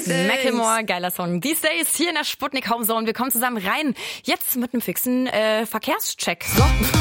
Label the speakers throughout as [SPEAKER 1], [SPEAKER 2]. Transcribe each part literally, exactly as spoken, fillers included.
[SPEAKER 1] Macklemore, geiler Song. These Days hier in der Sputnik Homezone. Wir kommen zusammen rein. Jetzt mit einem fixen äh, Verkehrscheck. So.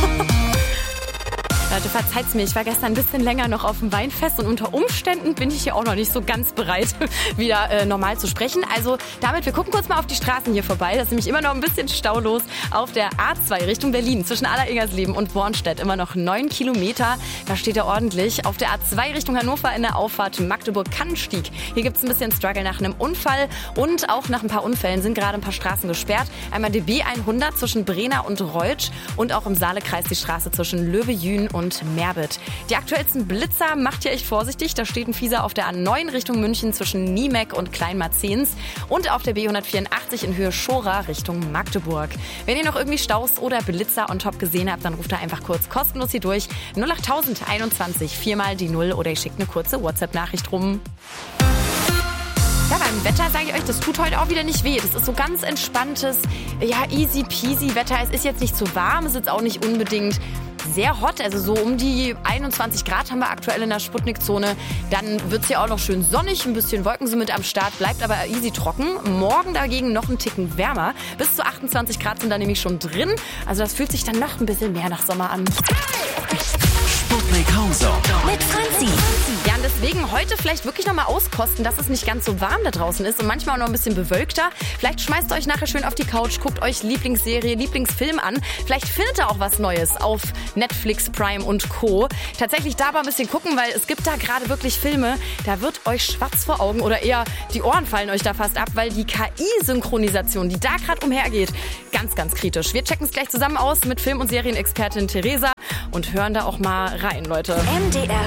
[SPEAKER 1] Leute, verzeiht's mir, ich war gestern ein bisschen länger noch auf dem Weinfest und unter Umständen bin ich hier auch noch nicht so ganz bereit, wieder äh, normal zu sprechen. Also damit, wir gucken kurz mal auf die Straßen hier vorbei. Das ist nämlich immer noch ein bisschen staulos auf der A zwei Richtung Berlin zwischen Aller-Ingersleben und Bornstedt. Immer noch neun Kilometer, da steht er ordentlich. Auf der A zwei Richtung Hannover in der Auffahrt Magdeburg-Kannenstieg. Hier gibt's ein bisschen Struggle nach einem Unfall und auch nach ein paar Unfällen sind gerade ein paar Straßen gesperrt. Einmal die B hundert zwischen Brena und Reutsch und auch im Saalekreis die Straße zwischen Löwe-Jühn und Merbit. Die aktuellsten Blitzer macht ihr echt vorsichtig. Da steht ein Fieser auf der A neun Richtung München zwischen Niemeck und Kleinmarzens und auf der B hundertvierundachtzig in Höhe Schora Richtung Magdeburg. Wenn ihr noch irgendwie Staus oder Blitzer on top gesehen habt, dann ruft da einfach kurz kostenlos hier durch. null acht einundzwanzig, viermal die Null oder ihr schickt eine kurze WhatsApp-Nachricht rum. Ja, beim Wetter sage ich euch, das tut heute auch wieder nicht weh. Das ist so ganz entspanntes, ja, easy peasy Wetter. Es ist jetzt nicht zu warm, es ist jetzt auch nicht unbedingt sehr hot, also so um die einundzwanzig Grad haben wir aktuell in der Sputnik-Zone. Dann wird's ja auch noch schön sonnig, ein bisschen Wolken sind mit am Start, bleibt aber easy trocken. Morgen dagegen noch einen Ticken wärmer. Bis zu achtundzwanzig Grad sind da nämlich schon drin. Also das fühlt sich dann noch ein bisschen mehr nach Sommer an.
[SPEAKER 2] Sputnik Homezone
[SPEAKER 1] mit Franzi. Ja, und deswegen heute vielleicht wirklich nochmal auskosten, dass es nicht ganz so warm da draußen ist und manchmal auch noch ein bisschen bewölkter. Vielleicht schmeißt ihr euch nachher schön auf die Couch, guckt euch Lieblingsserie, Lieblingsfilm an. Vielleicht findet ihr auch was Neues auf Netflix, Prime und Co. Tatsächlich da mal ein bisschen gucken, weil es gibt da gerade wirklich Filme, da wird euch schwarz vor Augen oder eher die Ohren fallen euch da fast ab, weil die K I-Synchronisation, die da gerade umhergeht, ganz, ganz kritisch. Wir checken es gleich zusammen aus mit Film- und Serienexpertin Theresa und hören da auch mal rein, Leute.
[SPEAKER 3] M D R